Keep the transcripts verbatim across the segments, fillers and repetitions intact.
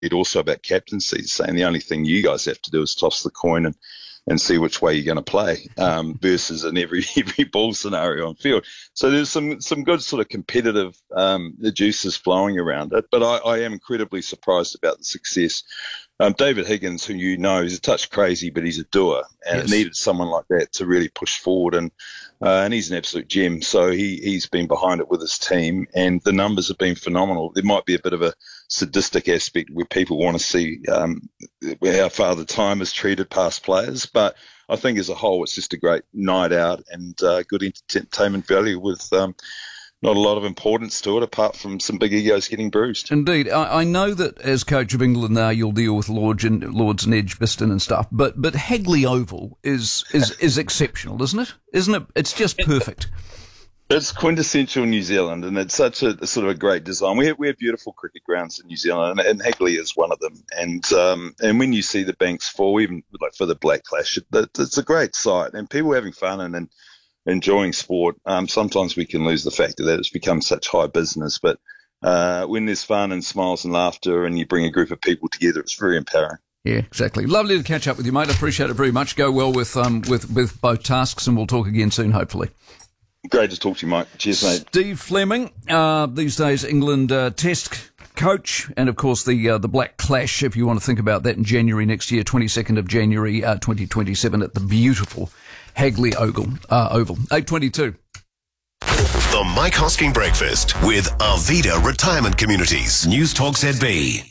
also about captaincy, saying the only thing you guys have to do is toss the coin and, and see which way you're going to play, um, versus in every every ball scenario on field. So there's some some good sort of competitive um, the juices flowing around it. But I, I am incredibly surprised about the success. Um, David Higgins, who you know, is a touch crazy, but he's a doer, and yes. It needed someone like that to really push forward, and uh, and he's an absolute gem. So he, he's been behind it with his team, and the numbers have been phenomenal. There might be a bit of a sadistic aspect where people want to see um, how Father Time has treated past players, but I think as a whole it's just a great night out and uh, good entertainment value with um, not a lot of importance to it apart from some big egos getting bruised. Indeed. I, I know that as coach of England now you'll deal with Lords and, Lords and Edgbaston and stuff, but but Hagley Oval is, is, is exceptional, isn't it? Isn't it? It's just perfect. It's quintessential New Zealand, and it's such a, a sort of a great design. We have, we have beautiful cricket grounds in New Zealand, and, and Hagley is one of them. And um, and when you see the banks fall, even like for the Black Clash, it, it's a great sight, and people having fun and, and enjoying sport. Um, sometimes we can lose the factor that it's become such high business, but uh, when there's fun and smiles and laughter, and you bring a group of people together, it's very empowering. Yeah, exactly. Lovely to catch up with you, mate. I appreciate it very much. Go well with um with with both tasks, and we'll talk again soon, hopefully. Great to talk to you, Mike. Cheers, mate. Steve Fleming, uh, these days England uh, Test coach, and of course the uh, the Black Clash, if you want to think about that, in January next year, twenty-second of January uh, twenty twenty-seven at the beautiful Hagley Oval. Uh, Oval. eight twenty-two. The Mike Hosking Breakfast with Arvida Retirement Communities. News Talk Z B.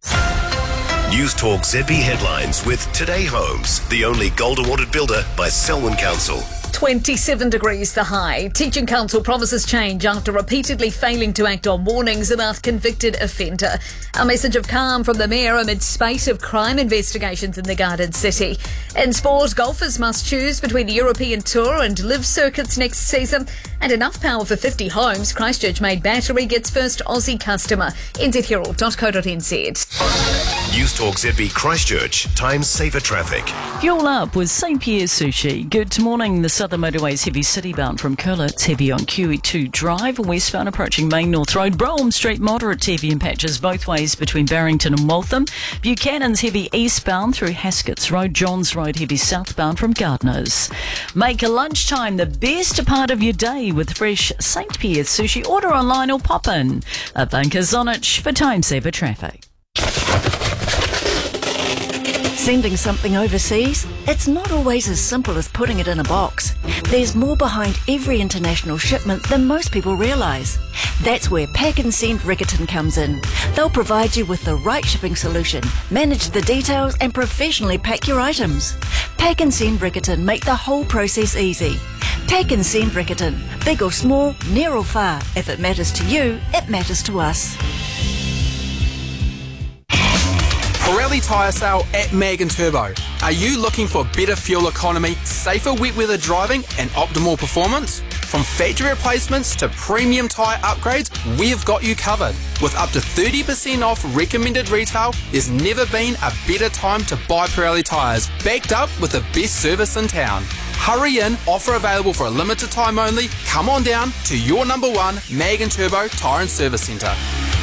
News Talk Z B headlines with Today Homes, the only gold awarded builder by Selwyn Council. twenty-seven degrees the high. Teaching Council promises change after repeatedly failing to act on warnings about convicted offender. A message of calm from the Mayor amid spate of crime investigations in the Garden City. In sport, golfers must choose between the European Tour and Live circuits next season. And enough power for fifty homes. Christchurch made battery gets first Aussie customer. n z herald dot co dot n z. News Talk Z B Christchurch. Time saver traffic. Fuel up with Saint Pierre's Sushi. Good morning. The Southern Motorway's heavy city-bound from Curlitz, heavy on Q E two Drive, westbound approaching Main North Road. Brougham Street, moderate heavy in patches both ways between Barrington and Waltham. Buchanan's heavy eastbound through Haskett's Road. Johns Road, heavy southbound from Gardeners. Make a lunchtime the best part of your day with fresh Saint Pierre's Sushi. Order online or pop in. A Bunker Zonich for time saver traffic. Sending something overseas? It's not always as simple as putting it in a box. There's more behind every international shipment than most people realise. That's where Pack and Send Riccarton comes in. They'll provide you with the right shipping solution, manage the details and professionally pack your items. Pack and Send Riccarton make the whole process easy. Pack and Send Riccarton. Big or small, near or far. If it matters to you, it matters to us. Pirelli Tyre Sale at Mag and Turbo. Are you looking for better fuel economy, safer wet weather driving and optimal performance? From factory replacements to premium tyre upgrades, we've got you covered. With up to thirty percent off recommended retail, there's never been a better time to buy Pirelli tyres, backed up with the best service in town. Hurry in, offer available for a limited time only. Come on down to your number one Mag and Turbo Tyre and Service Centre.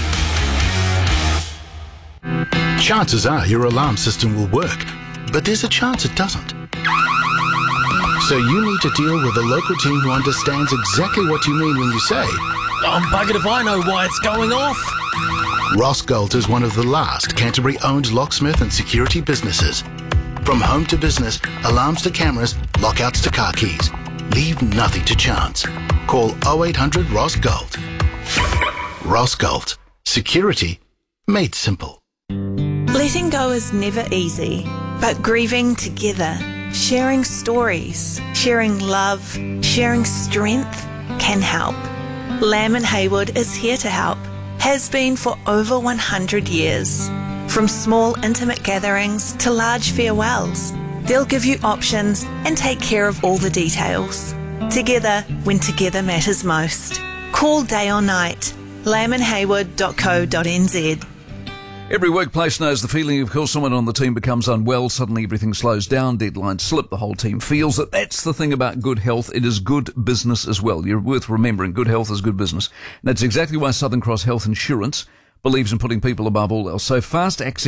Chances are your alarm system will work, but there's a chance it doesn't. So you need to deal with a local team who understands exactly what you mean when you say, I'm buggered if I know why it's going off. Ross Galt is one of the last Canterbury-owned locksmith and security businesses. From home to business, alarms to cameras, lockouts to car keys. Leave nothing to chance. Call oh eight hundred Ross Galt. Ross Galt. Security made simple. Letting go is never easy, but grieving together, sharing stories, sharing love, sharing strength can help. Lamb and Haywood is here to help, has been for over one hundred years. From small intimate gatherings to large farewells, they'll give you options and take care of all the details. Together when together matters most. Call day or night. lamb and haywood dot co dot n z. Every workplace knows the feeling, of course. Someone on the team becomes unwell, suddenly everything slows down, deadlines slip, the whole team feels it. That's the thing about good health. It is good business as well. You're worth remembering, good health is good business. And that's exactly why Southern Cross Health Insurance believes in putting people above all else. So fast access